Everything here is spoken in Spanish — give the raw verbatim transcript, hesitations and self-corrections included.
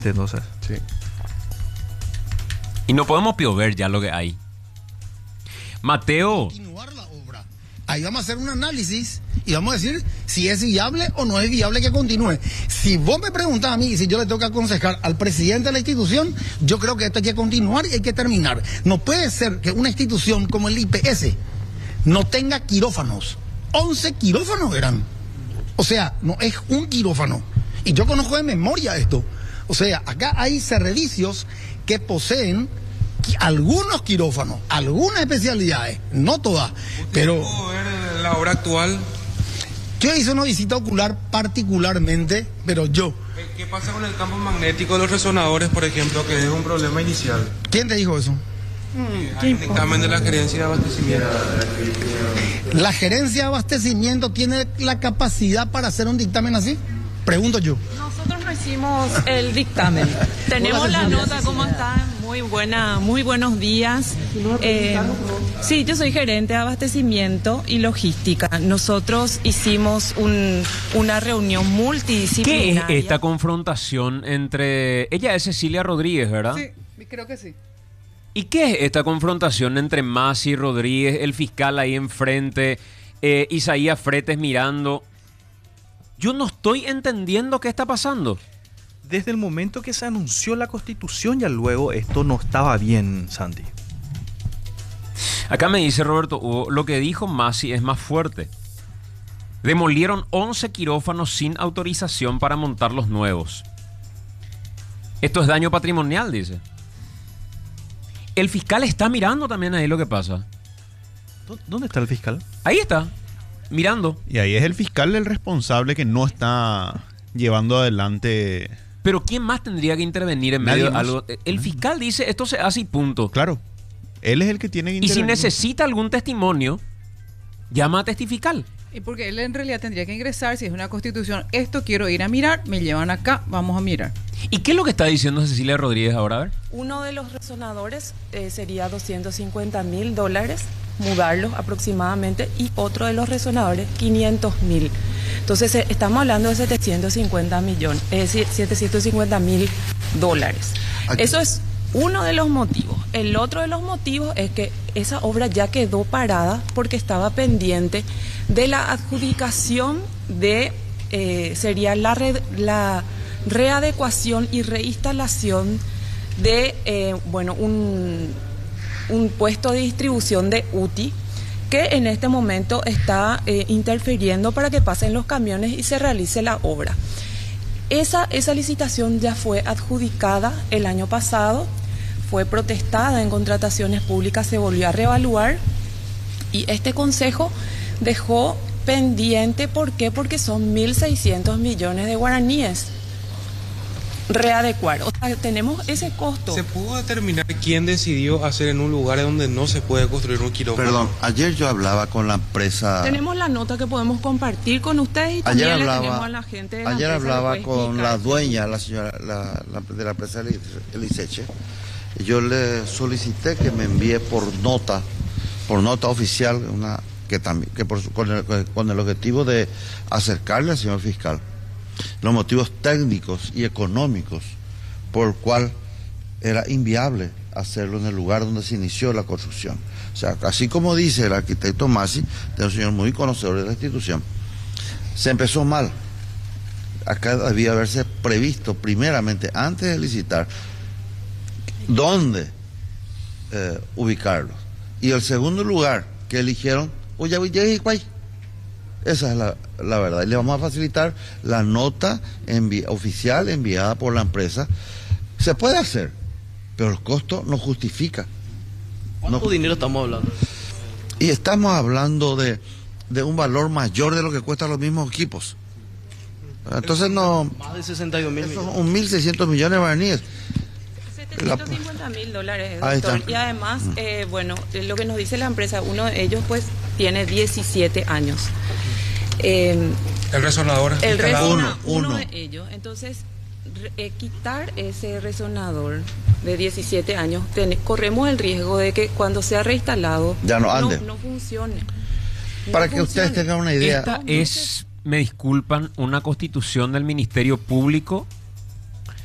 Entonces, Sí. Y no podemos piover ya lo que hay. Mateo, Continuar la obra. Ahí vamos a hacer un análisis y vamos a decir si es viable o no es viable que continúe. Si vos me preguntás a mí si yo le tengo que aconsejar al presidente de la institución, yo creo que esto hay que continuar y hay que terminar. No puede ser que una institución como el I P S no tenga quirófanos. once quirófanos eran. O sea, no es un quirófano. Y yo conozco de memoria esto. O sea, acá hay servicios que poseen qui- algunos quirófanos, algunas especialidades, no todas, pero ¿Puedo ver la obra actual? yo hice una visita ocular particularmente, pero yo, ¿Qué pasa con el campo magnético de los resonadores, por ejemplo, que es un problema inicial? ¿quién te dijo eso? Hay un dictamen de la gerencia de abastecimiento. ¿La gerencia de abastecimiento tiene la capacidad para hacer un dictamen así? Pregunto yo. Nosotros no hicimos el dictamen. Tenemos la nota, ¿cómo está? Muy buena, muy buenos días. Eh, sí, yo soy gerente de abastecimiento y logística. Nosotros hicimos un, una reunión ¿qué es multidisciplinaria. esta confrontación entre... Ella es Cecilia Rodríguez, ¿verdad? Sí, creo que sí. ¿Y qué es esta confrontación entre Masi Rodríguez, el fiscal ahí enfrente, eh, Isaías Fretes mirando? Yo no estoy entendiendo qué está pasando. desde el momento que se anunció la Constitución, ya luego esto no estaba bien, Santi. Acá me dice Roberto Hugo, lo que dijo Masi es más fuerte. Demolieron once quirófanos sin autorización para montar los nuevos. Esto es daño patrimonial, dice. El fiscal está mirando también ahí lo que pasa. ¿Dó- ¿Dónde está el fiscal? Ahí está, mirando. Y ahí es el fiscal el responsable que no está llevando adelante. Pero ¿quién más tendría que intervenir en Nadie medio de más. algo? El fiscal dice, esto se hace y punto. Claro, él es el que tiene que Y si intervenir. necesita algún testimonio, llama a testificar. Y porque él en realidad tendría que ingresar, si es una constitución, esto quiero ir a mirar, me llevan acá, vamos a mirar. ¿Y qué es lo que está diciendo Cecilia Rodríguez ahora? A ver. Uno de los resonadores eh, sería doscientos cincuenta mil dólares, mudarlos aproximadamente, y otro de los resonadores quinientos mil. Entonces eh, estamos hablando de setecientos cincuenta millones, es decir, setecientos cincuenta mil dólares. Aquí. Eso es uno de los motivos. El otro de los motivos es que esa obra ya quedó parada porque estaba pendiente de la adjudicación de, eh, sería la, re- la readecuación y reinstalación de, eh, bueno, un, un puesto de distribución de U T I que en este momento está eh, interfiriendo para que pasen los camiones y se realice la obra. Esa, esa licitación ya fue adjudicada el año pasado, fue protestada en contrataciones públicas, se volvió a reevaluar y este consejo dejó pendiente, ¿por qué? Porque son mil seiscientos millones de guaraníes readecuar. O sea, tenemos ese costo. ¿Se pudo determinar quién decidió hacer en un lugar donde no se puede construir un quirófano? Perdón, ayer yo hablaba con la empresa. Tenemos la nota que podemos compartir con ustedes y también Ayer le hablaba, tenemos a la gente de la ayer empresa hablaba que puede con la explicar. dueña, la señora la, la- de la empresa Eli- Eliseche. Y yo le solicité que me envíe por nota, por nota oficial, una que también, que por, su- con, el, con el objetivo de acercarle al señor fiscal los motivos técnicos y económicos por el cual era inviable hacerlo en el lugar donde se inició la construcción. O sea, así como dice el arquitecto Masi, de un señor muy conocedor de la institución, se empezó mal. Acá debía haberse previsto primeramente, antes de licitar, dónde eh, ubicarlos. Y el segundo lugar que eligieron, oye, esa es la, la verdad. Y le vamos a facilitar la nota envi- oficial enviada por la empresa. Se puede hacer, pero el costo no justifica. ¿Cuánto No. dinero estamos hablando? Y estamos hablando de, de un valor mayor de lo que cuestan los mismos equipos. Entonces no, Más de sesenta y dos mil esos millones. son mil seiscientos millones de guaraníes. setecientos cincuenta mil dólares, Ahí doctor. está. Y además, eh, bueno, eh, lo que nos dice la empresa, uno de ellos pues tiene diecisiete años. Eh, El resonador el instalado. resona- Uno, uno uno. de ellos. Entonces, re- eh, quitar ese resonador de diecisiete años, ten- corremos el riesgo de que cuando sea reinstalado Ya no ande. no, funcione. No Para que ustedes funcione. tengan una idea. Esta es, me disculpan, una constitución del Ministerio Público